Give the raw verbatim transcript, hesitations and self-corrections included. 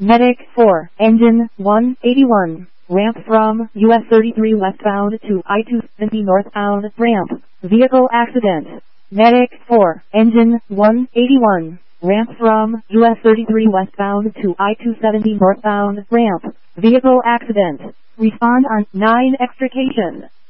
Medic four, engine one eighty-one, ramp from U S thirty-three westbound to I two seventy northbound, ramp, vehicle accident. Medic four, engine one eighty-one, ramp from U S thirty-three westbound to I two seventy northbound, ramp, vehicle accident. Respond on nine extrication.